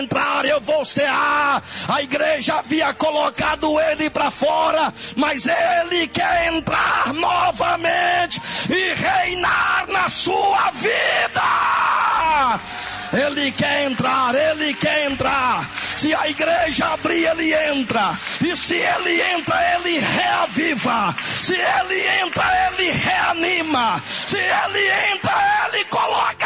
entrar, eu vou cear. A igreja havia colocado ele para fora, mas ele quer entrar novamente e reinar na sua vida. Ele quer entrar, ele quer entrar. Se a igreja abrir, ele entra. E se ele entra, ele reaviva. Se ele entra, ele reanima. Se ele entra, ele coloca